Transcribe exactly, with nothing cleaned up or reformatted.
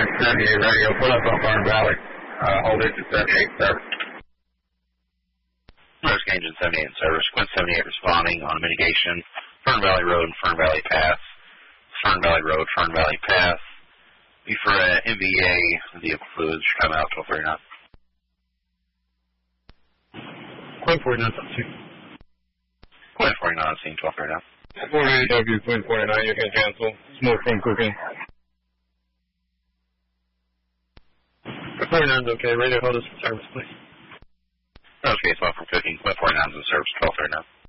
Point seventy-eight radio, pull up on Fern Valley. Uh, hold engine seventy-eight service. Rescue engine seventy-eight in service. Quint seventy-eight responding on mitigation. Fern Valley Road and Fern Valley Pass. Fern Valley Road, Fern Valley Pass. Be for uh, M V A vehicle fluids coming out twelve thirty-nine. Quint forty-nine, two. Quint forty-nine, scene twelve thirty-nine. forty-eight W, Quint forty-nine, you can cancel. Smoke from cooking. forty-nine's okay. Radio hold us for service, please. Okay, smoke from cooking. Quint forty-nine's in service twelve thirty-nine.